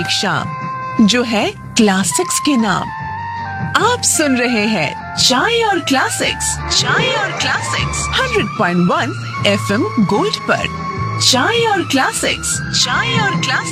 एक शाम जो है क्लासिक्स के नाम। आप सुन रहे हैं चाय और क्लासिक्स, चाय और क्लासिक्स 100.1 FM गोल्ड पर। चाय और क्लासिक्स, चाय और क्लासिक्स।